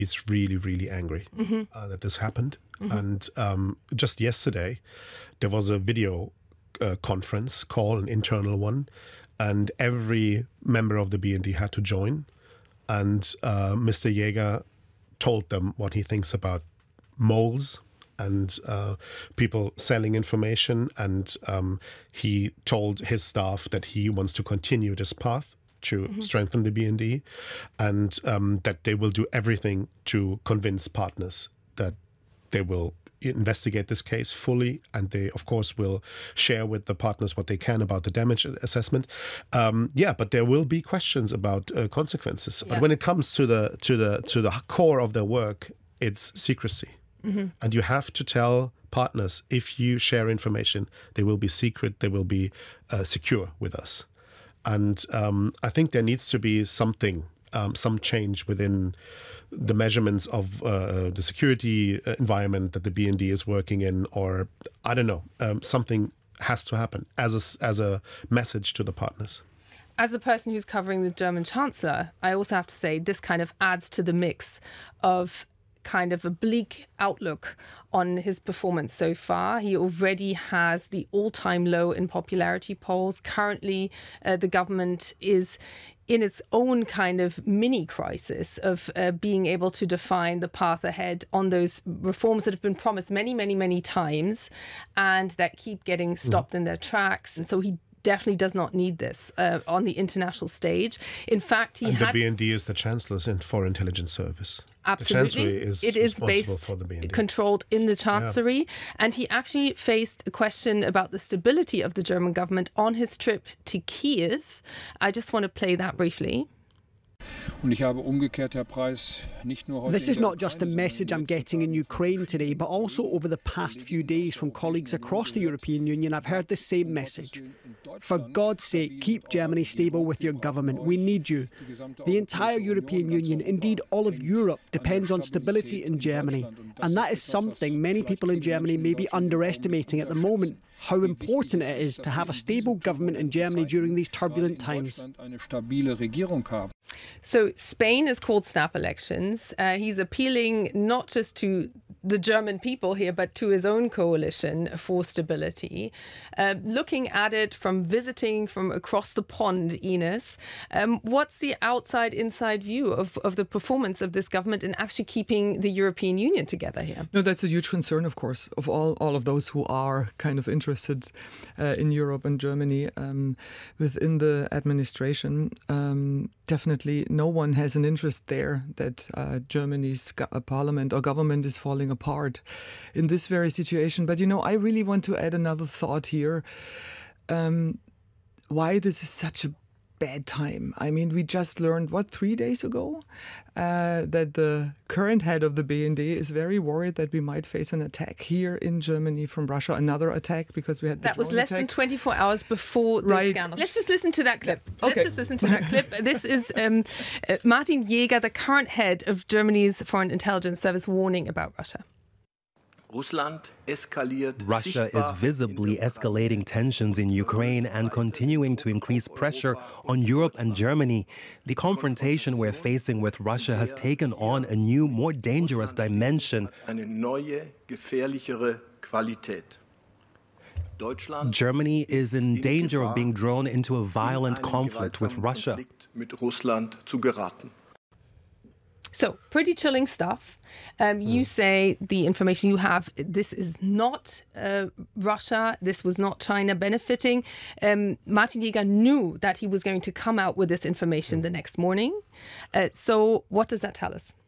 is really, really angry that this happened. And just yesterday, there was a video conference call, an internal one, and every member of the BND had to join. And Mr. Jäger told them what he thinks about moles and people selling information. And he told his staff that he wants to continue this path to strengthen the BND, and that they will do everything to convince partners that they will investigate this case fully, and they, of course, will share with the partners what they can about the damage assessment. But there will be questions about consequences. But when it comes to the core of their work, it's secrecy, and you have to tell partners, if you share information, they will be secret, they will be secure with us. And I think there needs to be something, some change within the measurements of the security environment that the BND is working in, or I don't know, something has to happen as a message to the partners. As a person who's covering the German Chancellor, I also have to say this kind of adds to the mix of kind of a bleak outlook on his performance so far. He already has the all-time low in popularity polls. Currently, the government is in its own kind of mini crisis of being able to define the path ahead on those reforms that have been promised many, many, many times and that keep getting stopped in their tracks. And so he definitely does not need this on the international stage. In fact, the BND is the Chancellor's for Intelligence Service. Absolutely. The Chancellery is responsible for the BND. Controlled in the Chancellery. And he actually faced a question about the stability of the German government on his trip to Kiev. I just want to play that briefly. This is not just a message I'm getting in Ukraine today, but also over the past few days from colleagues across the European Union. I've heard the same message. For God's sake, keep Germany stable with your government. We need you. The entire European Union, indeed all of Europe, depends on stability in Germany. And that is something many people in Germany may be underestimating at the moment, how important it is to have a stable government in Germany during these turbulent times. So Spain is called snap elections. He's appealing not just to the German people here, but to his own coalition for stability. Looking at it from visiting from across the pond, Ines, what's the outside-inside view of the performance of this government in actually keeping the European Union together here? No, that's a huge concern, of course, of all of those who are kind of interested in Europe and Germany within the administration. Definitely no one has an interest there that Germany's parliament or government is falling apart in this very situation. But, I really want to add another thought here. Why this is such a bad time. I mean, we just learned, 3 days ago, that the current head of the BND is very worried that we might face an attack here in Germany from Russia, another attack, because we had that was less than 24 hours before the scandal. Let's just listen to that clip. Okay. Let's just listen to that clip. This is Martin Jäger, the current head of Germany's Foreign Intelligence Service, warning about Russia. Russia is visibly escalating tensions in Ukraine and continuing to increase pressure on Europe and Germany. The confrontation we're facing with Russia has taken on a new, more dangerous dimension. Germany is in danger of being drawn into a violent conflict with Russia. So, pretty chilling stuff. You say the information you have, this is not Russia, this was not China benefiting. Martin Jäger knew that he was going to come out with this information the next morning. So what does that tell us?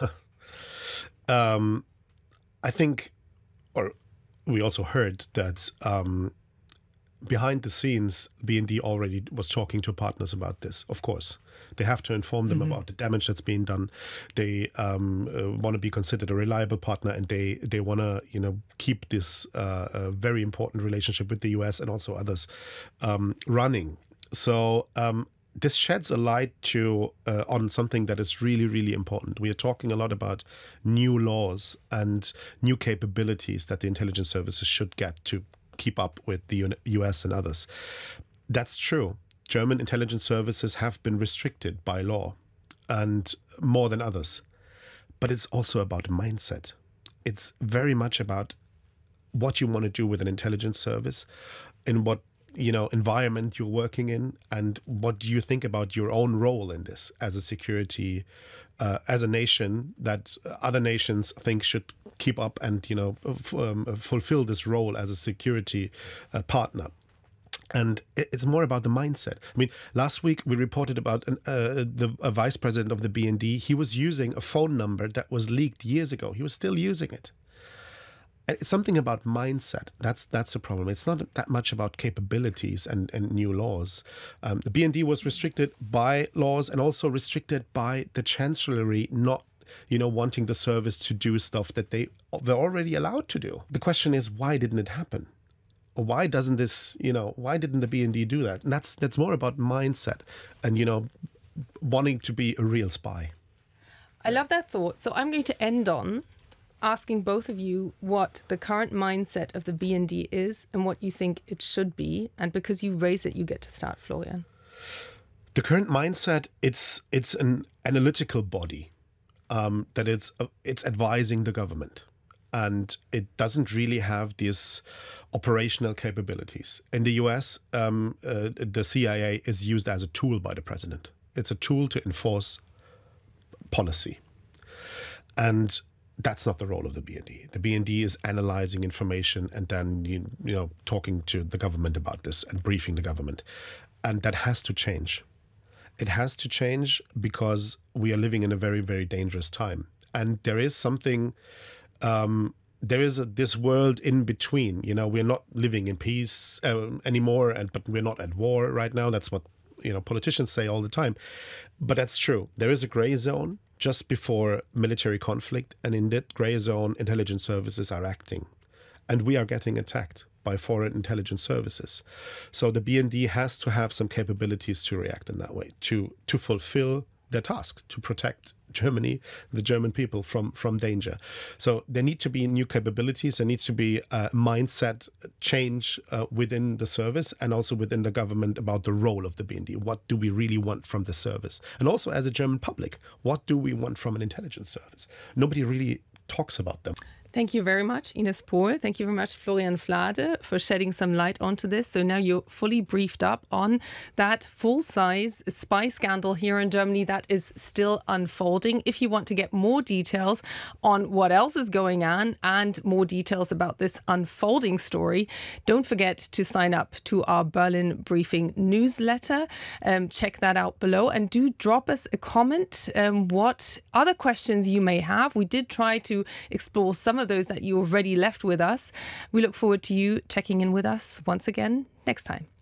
I think, or we also heard that behind the scenes, BND already was talking to partners about this, of course. They have to inform them about the damage that's being done. They want to be considered a reliable partner, and they want to keep this very important relationship with the US and also others running. So this sheds a light on something that is really, really important. We are talking a lot about new laws and new capabilities that the intelligence services should get to keep up with the US and others. That's true. German intelligence services have been restricted by law, and more than others. but it's also about mindset. It's very much about what you want to do with an intelligence service, in what environment you're working in, and what do you think about your own role in this as a security, as a nation that other nations think should keep up and fulfill this role as a security partner. And it's more about the mindset. I mean, last week we reported about a vice president of the BND. He was using a phone number that was leaked years ago. He was still using it. And it's something about mindset. That's a problem. It's not that much about capabilities and new laws. The BND was restricted by laws and also restricted by the Chancellery not wanting the service to do stuff that they were already allowed to do. The question is, why didn't it happen? Why doesn't this, why didn't the BND do that? And that's more about mindset and, wanting to be a real spy. I love that thought. So I'm going to end on asking both of you what the current mindset of the BND is and what you think it should be. And because you raise it, you get to start, Florian. The current mindset, it's an analytical body that it's advising the government. And it doesn't really have these operational capabilities. In the US, the CIA is used as a tool by the president. It's a tool to enforce policy. And that's not the role of the BND. The BND is analyzing information and then, talking to the government about this and briefing the government. And that has to change. It has to change because we are living in a very, very dangerous time. And there is something... there is this world in between. We're not living in peace anymore, but we're not at war right now. That's what politicians say all the time. But that's true. There is a gray zone just before military conflict, and in that gray zone, intelligence services are acting, and we are getting attacked by foreign intelligence services. So the BND has to have some capabilities to react in that way, to fulfill their task, to protect Germany, the German people from danger. So there need to be new capabilities. There needs to be a mindset change within the service and also within the government about the role of the BND. What do we really want from the service? And also as a German public, what do we want from an intelligence service? Nobody really talks about them. Thank you very much, Ines Pohl. Thank you very much, Florian Flade, for shedding some light onto this. So now you're fully briefed up on that full-size spy scandal here in Germany that is still unfolding. If you want to get more details on what else is going on and more details about this unfolding story, don't forget to sign up to our Berlin Briefing newsletter. Check that out below and do drop us a comment what other questions you may have. We did try to explore some of those that you already left with us. We look forward to you checking in with us once again next time.